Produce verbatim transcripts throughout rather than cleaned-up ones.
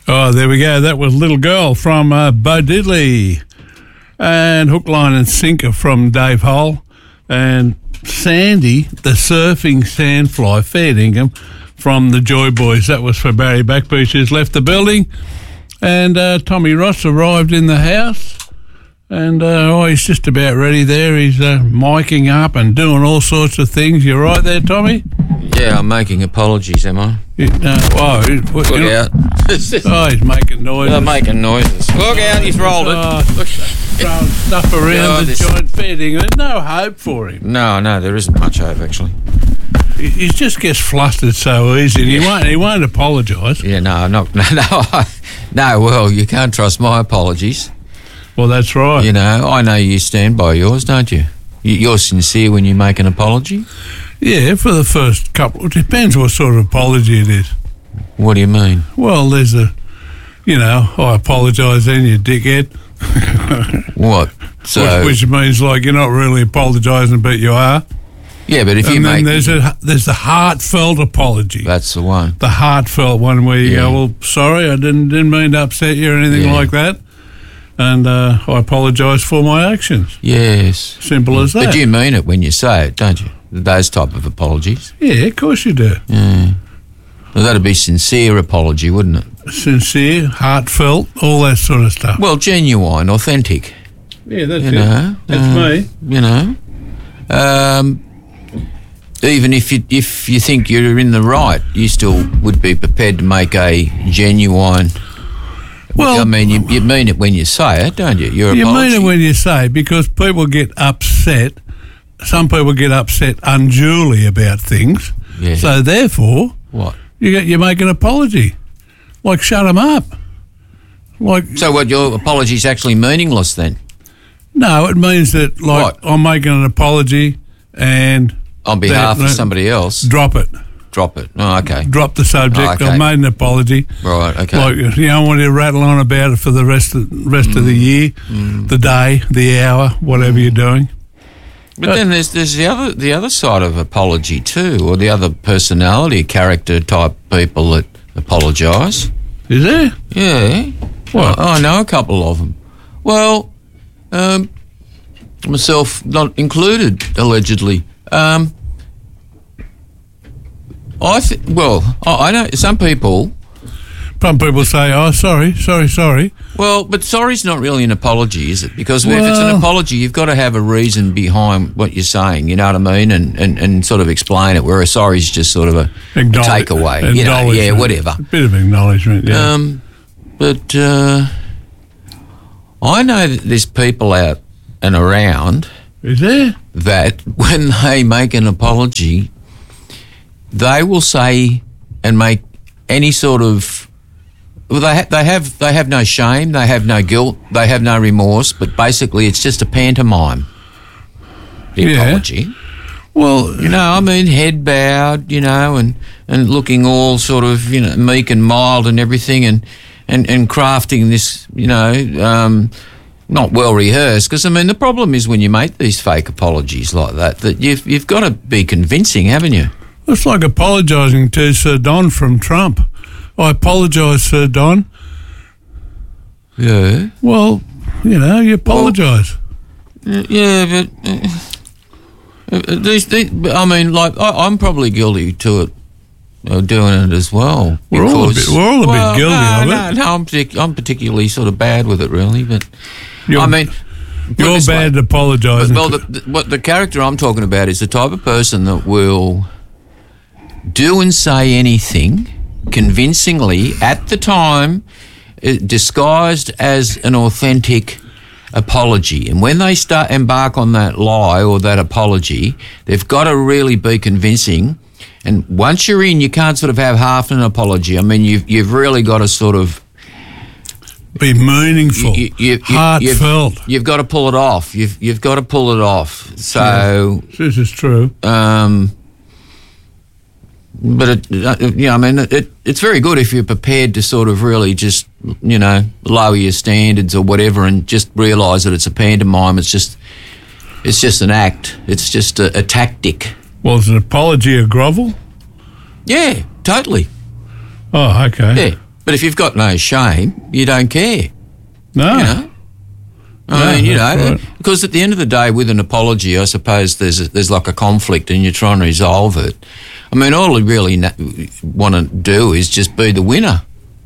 Oh, there we go. That was Little Girl from uh, Bo Diddley. And Hook, Line and Sinker from Dave Hull. And Sandy, the surfing sandfly, fair dinkum, from the Joy Boys. That was for Barry Backbeach, who's left the building. And uh, Tommy Ross arrived in the house. And, uh, oh, he's just about ready there. He's uh, miking up and doing all sorts of things. You right there, Tommy? Yeah, I'm making apologies, am I? You, uh, oh, he's, what, Look you know, out. oh, he's making noises. They're making noises. Look out, he's rolled it. Oh, Look. Throwing stuff around Oh, the this- joint bedding. There's no hope for him. No, no, there isn't much hope, actually. He, he just gets flustered so easy. And he won't. He won't apologise. Yeah, no, I'm not. No, no, no, well, you can't trust my apologies. Well, that's right. You know, I know you stand by yours, don't you? You- You're sincere when you make an apology? Yeah, for the first couple. It depends what sort of apology it is. What do you mean? Well, there's a, you know, I apologise then, you dickhead. What? So, which, which means like you're not really apologising, but you are. yeah, but if you And then make... there's a there's the heartfelt apology. That's the one. The heartfelt one where you Yeah. go, well, sorry, I didn't didn't mean to upset you or anything Yeah. like that, and uh, I apologise for my actions. Yes. Simple as that. But you mean it when you say it, don't you? Those type of apologies. Yeah, of course you do. Yeah. Well, that'd be sincere apology, wouldn't it? Sincere, heartfelt, all that sort of stuff. Well, genuine, authentic. Yeah, that's You it. know, That's uh, me. You know, um, even if you if you think you're in the right, you still would be prepared to make a genuine. Well, I mean, you, you mean it when you say it, don't you? Your you apology. mean it when you say, because people get upset. Some people get upset unduly about things. Yeah. So therefore, What? you get you make an apology, like shut them up. Like So, what? Your apology's actually meaningless then, no, it means that like What? I'm making an apology and on behalf that- of somebody else. drop it, Drop it. Oh, okay. drop the subject. Oh, okay. I've made an apology. Right. Okay. Like you don't want to rattle on about it for the rest of rest of the year, the day, the hour, whatever you're doing. But then there's there's the other the other side of apology too, or the other personality character type people that apologise. Is there? Yeah. What? I, I know a couple of them. Well, um, myself not included, allegedly. Um, I th- well, I, I know some people. Some people say, "Oh, sorry, sorry, sorry." Well, but sorry's not really an apology, is it? Because if it's Well- an apology, you've got to have a reason behind what you're saying, you know what I mean? And, and, and sort of explain it, where a sorry's just sort of a, a Acknowledge- takeaway. You know, yeah, acknowledgement. whatever. A bit of acknowledgement, yeah. Um, but uh, I know that there's people out and around Is there? that when they make an apology, they will say and make any sort of well, they ha- they have they have no shame, they have no guilt, they have no remorse, but basically it's just a pantomime. The Yeah. apology, Well, you know, I mean, head bowed, you know, and, and looking all sort of, you know, meek and mild and everything, and and, and crafting this, you know, um, not well rehearsed. Because I mean, the problem is when you make these fake apologies like that, that you've you've got to be convincing, haven't you? it's like apologising to Sir Don from Trump. I apologise, Sir Don. Yeah. Well, you know, you apologise. Yeah, but uh, uh, these, these, but I mean, like I, I'm probably guilty to it, uh, doing it as well. We're all a because- bit- we're all a bit well, guilty no, of no, it. No, I'm, partic- I'm particularly sort of bad with it, really. But You're- I mean, put it You're this way. bad at apologising. Well, the, the, what the character I'm talking about is the type of person that will do and say anything convincingly at the time, uh, disguised as an authentic apology. And when they start embark on that lie or that apology, they've got to really be convincing. And once you're in, you can't sort of have half an apology. I mean, you've you've really got to sort of Be meaningful, you, you, you, heartfelt. You've, you've got to pull it off. You've you've got to pull it off. So. This is true. Um, but it, uh, yeah, I mean, it, it's very good if you're prepared to sort of really just, you know, lower your standards or whatever, and just realise that it's a pantomime. It's just, it's just an act. It's just a, a tactic. Well, is an apology a grovel? Yeah, totally. Oh, okay. Yeah, But if you've got no shame, you don't care. No. You know? I No, mean, you know, that's right. because at the end of the day, with an apology, I suppose there's a, there's like a conflict and you're trying to resolve it. I mean, all you really na- want to do is just be the winner,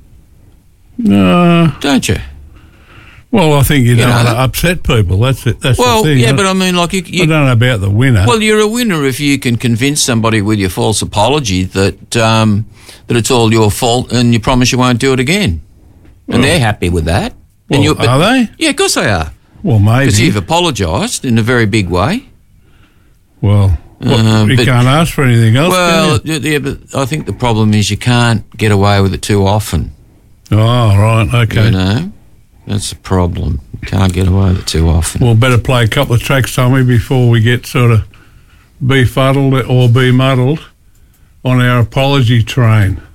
No. don't you? Well, I think you don't know, want to that- upset people. That's it. That's Well, the thing. yeah, I, but I mean, like you, I you don't know about the winner. well, you're a winner if you can convince somebody with your false apology that um, that it's all your fault and you promise you won't do it again, and Well- they're happy with that. well, and you, but- are they? Yeah, of course they are. Well, maybe. Because you've apologised in a very big way. Well, what, Uh, you but- can't ask for anything else, Well, can yeah, but I think the problem is you can't get away with it too often. you? Oh, right, okay. You know, that's the problem. You can't get away with it too often. Well, better play a couple of tracks, Tommy, before we get sort of befuddled or bemuddled on our apology train.